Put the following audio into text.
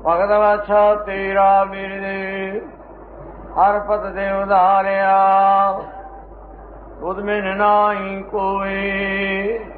ਭਗਤ ਵਾਛਾ ਤੇਰਾ ਵੀਰ ਦੇ ਹਰ ਪਤ ਦੇ ਉਧਾਰਿਆ ਤੁਧ ਬਿਨ ਨਾਹੀ ਕੋਈ।